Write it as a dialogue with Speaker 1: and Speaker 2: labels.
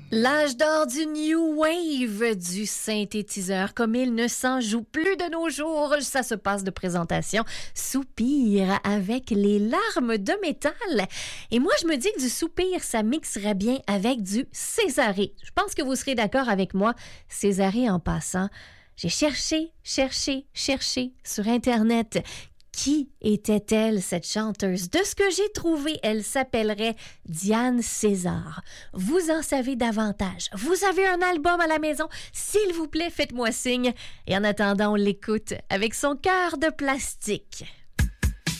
Speaker 1: L'âge d'or du New Wave, du synthétiseur, comme il ne s'en joue plus de nos jours. Ça se passe de présentation. Soupir avec les larmes de métal. Et moi, je me dis que du soupir, ça mixerait bien avec du Césarée. Je pense que vous serez d'accord avec moi. Césarée en passant. J'ai cherché sur Internet. Qui était-elle, cette chanteuse? De ce que j'ai trouvé, elle s'appellerait Diane César. Vous en savez davantage. Vous avez un album à la maison? S'il vous plaît, faites-moi signe. Et en attendant, on l'écoute avec son cœur de plastique.